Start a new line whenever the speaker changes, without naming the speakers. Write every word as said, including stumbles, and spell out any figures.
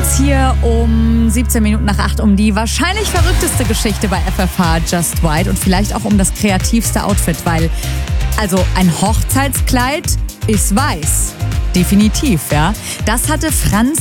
geht's hier um siebzehn Minuten nach acht um die wahrscheinlich verrückteste Geschichte bei F F H Just White und vielleicht auch um das kreativste Outfit, weil also ein Hochzeitskleid ist weiß. Definitiv, ja. Das hatte Franz